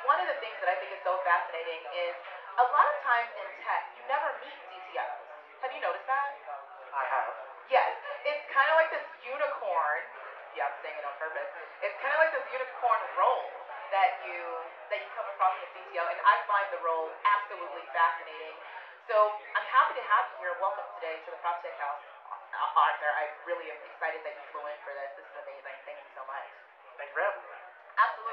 one of the things that I think is so fascinating is a lot of times in tech, you never meet CTOs. Have you noticed that? I have. Yes, it's kind of like this unicorn. Yeah, I'm saying it on purpose. It's kind of like this unicorn role that you come across in a CTO, and I find the role absolutely fascinating. So I'm happy to have you here. Welcome today to the PropTech House, Arthur. I really am excited that you flew in for this. This is amazing. Thank you so much. Thank you for having me. Absolutely.